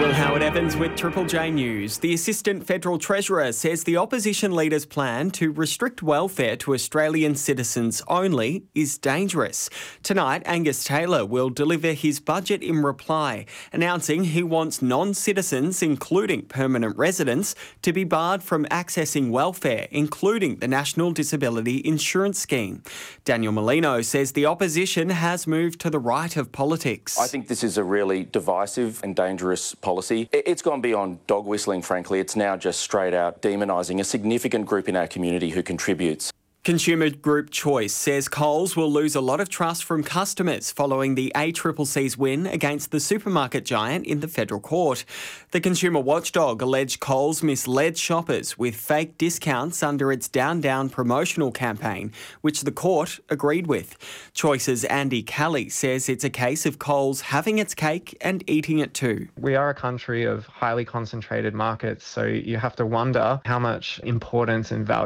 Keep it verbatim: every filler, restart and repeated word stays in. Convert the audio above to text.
Will Howard-Evans with Triple J News. The Assistant Federal Treasurer says the opposition leader's plan to restrict welfare to Australian citizens only is dangerous. Tonight, Angus Taylor will deliver his budget in reply, announcing he wants non-citizens, including permanent residents, to be barred from accessing welfare, including the National Disability Insurance Scheme. Daniel Molino says the opposition has moved to the right of politics. I think this is a really divisive and dangerous policy. It's gone beyond dog whistling, frankly. It's now just straight out demonising a significant group in our community who contributes. Consumer group Choice says Coles will lose a lot of trust from customers following the A C C C's win against the supermarket giant in the federal court. The consumer watchdog alleged Coles misled shoppers with fake discounts under its Down Down promotional campaign, which the court agreed with. Choice's Andy Kelly says it's a case of Coles having its cake and eating it too. We are a country of highly concentrated markets, so you have to wonder how much importance and value